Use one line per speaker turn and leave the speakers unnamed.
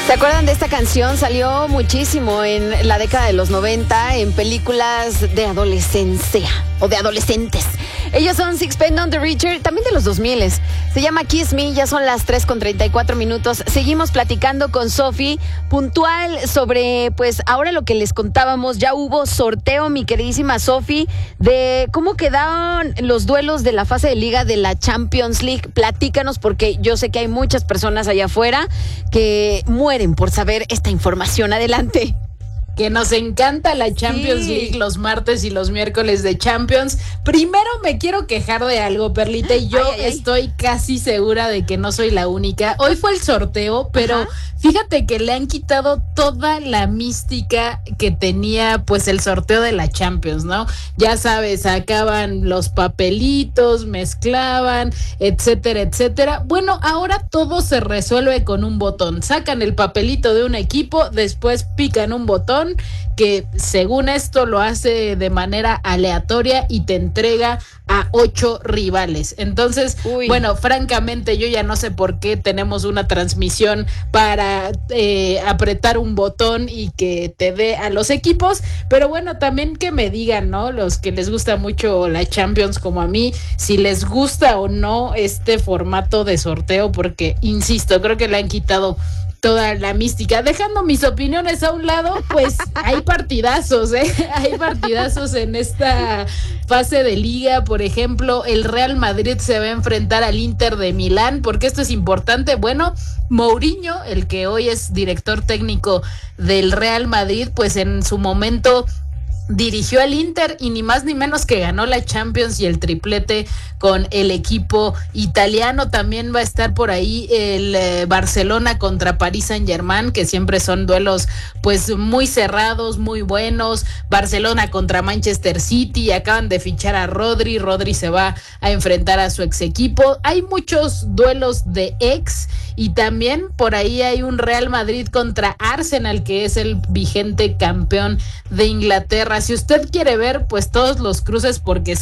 ¿Se acuerdan de esta canción? Salió muchísimo en la década de los 90 en películas de adolescencia o de adolescentes. Ellos son Sixpence None the Richer, también de los 2000. Se llama Kiss Me, ya son las 3:34. Seguimos platicando con Sofi, puntual sobre, pues, ahora lo que les contábamos. Ya hubo sorteo, mi queridísima Sofi, de cómo quedaron los duelos de la fase de liga de la Champions League. Platícanos, porque yo sé que hay muchas personas allá afuera que mueren por saber esta información. Adelante.
Que nos encanta la Champions League, los martes y los miércoles de Champions. Primero me quiero quejar de algo, Perlita, y yo estoy casi segura de que no soy la única. Hoy fue el sorteo, pero fíjate que le han quitado toda la mística que tenía, pues, el sorteo de la Champions, ¿no? Ya sabes, sacaban los papelitos, mezclaban, etcétera, etcétera. Bueno, ahora todo se resuelve con un botón. Sacan el papelito de un equipo, después pican un botón que, según esto, lo hace de manera aleatoria y te entrega a 8 rivales. Entonces, bueno, francamente yo ya no sé por qué tenemos una transmisión para apretar un botón y que te dé a los equipos, pero bueno, también que me digan, ¿no? Los que les gusta mucho la Champions como a mí, si les gusta o no este formato de sorteo, porque, insisto, creo que le han quitado toda la mística. Dejando mis opiniones a un lado, pues hay partidazos, hay partidazos en esta fase de liga. Por ejemplo, el Real Madrid se va a enfrentar al Inter de Milán, porque esto es importante. Bueno, Mourinho, el que hoy es director técnico del Real Madrid, pues en su momento dirigió al Inter y ni más ni menos que ganó la Champions y el triplete con el equipo italiano. También va a estar por ahí el Barcelona contra Paris Saint-Germain, que siempre son duelos, pues, muy cerrados, muy buenos. Barcelona contra Manchester City, acaban de fichar a Rodri se va a enfrentar a su ex equipo. Hay muchos duelos de ex, y también por ahí hay un Real Madrid contra Arsenal, que es el vigente campeón de Inglaterra. Si usted quiere ver, pues, todos los cruces, porque